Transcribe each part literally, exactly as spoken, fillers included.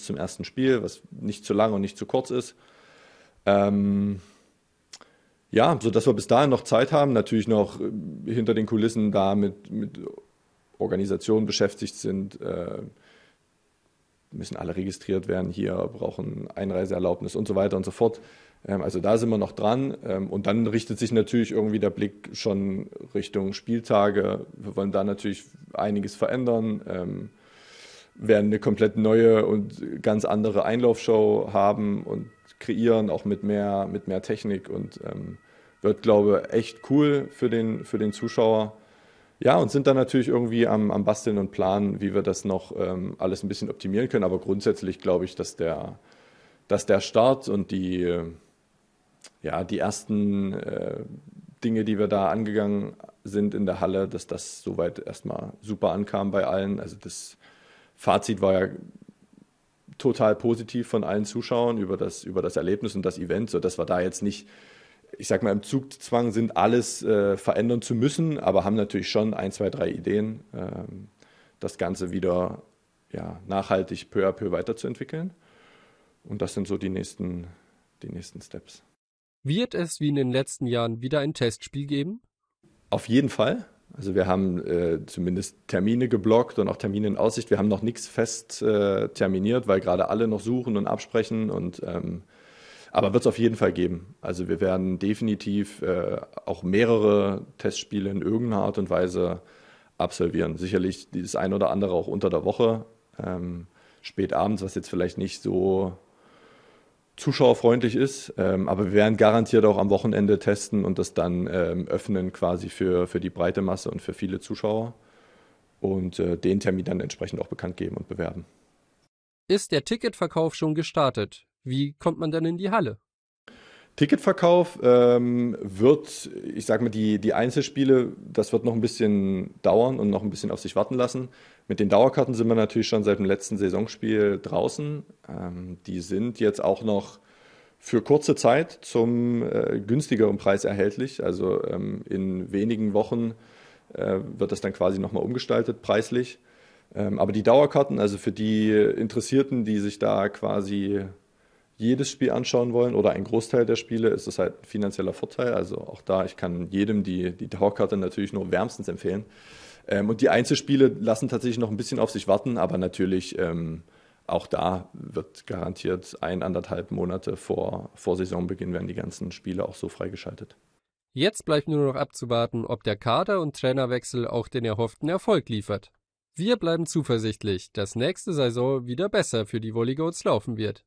bis zum ersten Spiel, was nicht zu lang und nicht zu kurz ist. Ähm, ja, sodass wir bis dahin noch Zeit haben, natürlich noch hinter den Kulissen da mit, mit Organisationen beschäftigt sind, äh, müssen alle registriert werden hier, brauchen Einreiseerlaubnis und so weiter und so fort. Ähm, also da sind wir noch dran. Ähm, und dann richtet sich natürlich irgendwie der Blick schon Richtung Spieltage. Wir wollen da natürlich einiges verändern, ähm, werden eine komplett neue und ganz andere Einlaufshow haben und kreieren, auch mit mehr, mit mehr Technik und ähm, wird, glaube ich, echt cool für den, für den Zuschauer. Ja, und sind dann natürlich irgendwie am, am Basteln und Planen, wie wir das noch ähm, alles ein bisschen optimieren können. Aber grundsätzlich glaube ich, dass der, dass der Start und die, äh, ja, die ersten äh, Dinge, die wir da angegangen sind in der Halle, dass das soweit erstmal super ankam bei allen. Also das Fazit war ja total positiv von allen Zuschauern über das, über das Erlebnis und das Event, sodass wir da jetzt nicht, ich sag mal, im Zugzwang sind, alles äh, verändern zu müssen, aber haben natürlich schon ein, zwei, drei Ideen, ähm, das Ganze wieder ja, nachhaltig peu à peu weiterzuentwickeln. Und das sind so die nächsten, die nächsten Steps. Wird es wie in den letzten Jahren wieder ein Testspiel geben? Auf jeden Fall. Also wir haben äh, zumindest Termine geblockt und auch Termine in Aussicht. Wir haben noch nichts fest äh, terminiert, weil gerade alle noch suchen und absprechen. Und, ähm, aber wird es auf jeden Fall geben. Also wir werden definitiv äh, auch mehrere Testspiele in irgendeiner Art und Weise absolvieren. Sicherlich das ein oder andere auch unter der Woche, ähm, spät abends, was jetzt vielleicht nicht so zuschauerfreundlich ist, ähm, aber wir werden garantiert auch am Wochenende testen und das dann ähm, öffnen quasi für, für die breite Masse und für viele Zuschauer und äh, den Termin dann entsprechend auch bekannt geben und bewerben. Ist der Ticketverkauf schon gestartet? Wie kommt man dann in die Halle? Ticketverkauf ähm, wird, ich sag mal, die, die Einzelspiele, das wird noch ein bisschen dauern und noch ein bisschen auf sich warten lassen. Mit den Dauerkarten sind wir natürlich schon seit dem letzten Saisonspiel draußen. Ähm, die sind jetzt auch noch für kurze Zeit zum äh, günstigeren Preis erhältlich. Also ähm, in wenigen Wochen äh, wird das dann quasi nochmal umgestaltet preislich. Ähm, aber die Dauerkarten, also für die Interessierten, die sich da quasi jedes Spiel anschauen wollen oder ein Großteil der Spiele, ist das halt ein finanzieller Vorteil. Also auch da, ich kann jedem die, die Dauerkarte natürlich nur wärmstens empfehlen. Ähm, und die Einzelspiele lassen tatsächlich noch ein bisschen auf sich warten, aber natürlich ähm, auch da wird garantiert ein, anderthalb Monate vor, vor Saisonbeginn werden die ganzen Spiele auch so freigeschaltet. Jetzt bleibt nur noch abzuwarten, ob der Kader- und Trainerwechsel auch den erhofften Erfolg liefert. Wir bleiben zuversichtlich, dass nächste Saison wieder besser für die Volleygoats laufen wird.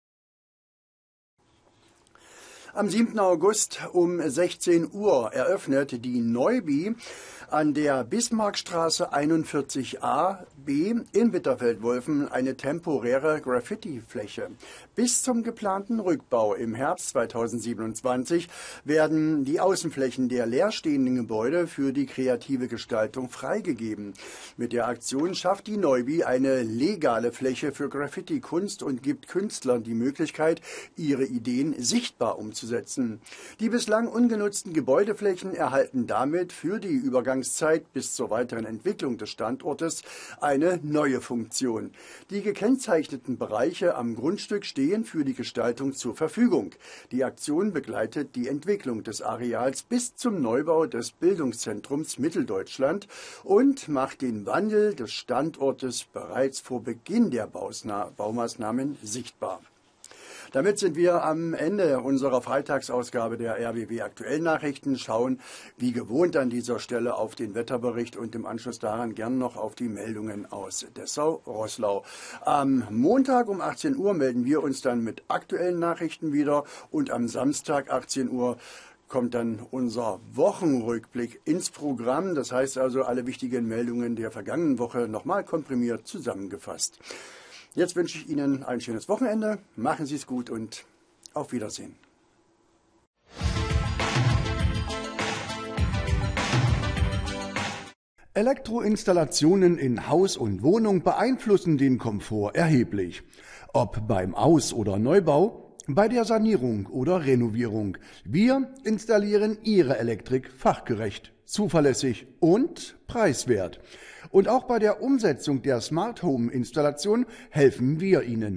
Am siebten August um sechzehn Uhr eröffnet die Neubi an der Bismarckstraße einundvierzig a b in Bitterfeld-Wolfen eine temporäre Graffiti-Fläche. Bis zum geplanten Rückbau im Herbst zweitausendsiebenundzwanzig werden die Außenflächen der leerstehenden Gebäude für die kreative Gestaltung freigegeben. Mit der Aktion schafft die Neubi eine legale Fläche für Graffiti-Kunst und gibt Künstlern die Möglichkeit, ihre Ideen sichtbar umzusetzen. Die bislang ungenutzten Gebäudeflächen erhalten damit für die Übergangszeit bis zur weiteren Entwicklung des Standortes eine neue Funktion. Die gekennzeichneten Bereiche am Grundstück stehen für die Gestaltung zur Verfügung. Die Aktion begleitet die Entwicklung des Areals bis zum Neubau des Bildungszentrums Mitteldeutschland und macht den Wandel des Standortes bereits vor Beginn der Baumaßnahmen sichtbar. Damit sind wir am Ende unserer Freitagsausgabe der R B B Aktuellen Nachrichten. Schauen wie gewohnt an dieser Stelle auf den Wetterbericht und im Anschluss daran gern noch auf die Meldungen aus Dessau-Roßlau. Am Montag um achtzehn Uhr melden wir uns dann mit aktuellen Nachrichten wieder und am Samstag achtzehn Uhr kommt dann unser Wochenrückblick ins Programm. Das heißt also alle wichtigen Meldungen der vergangenen Woche nochmal komprimiert zusammengefasst. Jetzt wünsche ich Ihnen ein schönes Wochenende. Machen Sie es gut und auf Wiedersehen. Elektroinstallationen in Haus und Wohnung beeinflussen den Komfort erheblich. Ob beim Aus- oder Neubau, bei der Sanierung oder Renovierung. Wir installieren Ihre Elektrik fachgerecht, zuverlässig und preiswert. Und auch bei der Umsetzung der Smart Home Installation helfen wir Ihnen.